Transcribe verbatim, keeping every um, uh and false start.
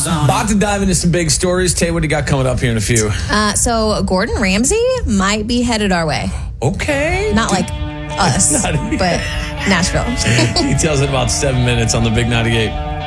About to dive into some big stories. Tay, what do you got coming up here in a few? Uh, so Gordon Ramsay might be headed our way. Okay. Not like us, Not- but Nashville. Details in about seven minutes on the Big ninety-eight.